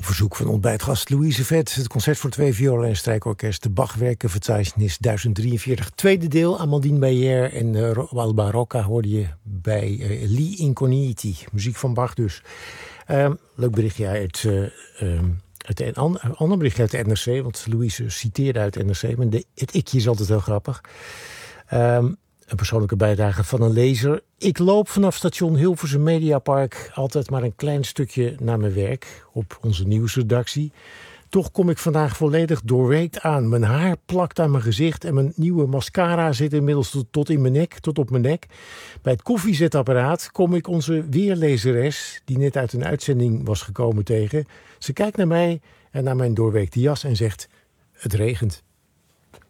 verzoek van ontbijtgast Louise Vet. Het concert voor 2 violen en strijkorkest. De Bachwerkenverzeichnis 1043. Tweede deel, Amandine Bayer en Alba Rocca hoorde je bij Li Incogniti. Muziek van Bach dus. Leuk berichtje uit een ander berichtje uit de NRC. Want Louise citeerde uit de NRC. Maar het ikje is altijd heel grappig. Een persoonlijke bijdrage van een lezer. Ik loop vanaf station Hilversum Mediapark altijd maar een klein stukje naar mijn werk op onze nieuwsredactie. Toch kom ik vandaag volledig doorweekt aan. Mijn haar plakt aan mijn gezicht en mijn nieuwe mascara zit inmiddels tot op mijn nek. Bij het koffiezetapparaat kom ik onze weerlezeres, die net uit een uitzending was gekomen, tegen. Ze kijkt naar mij en naar mijn doorweekte jas en zegt: het regent.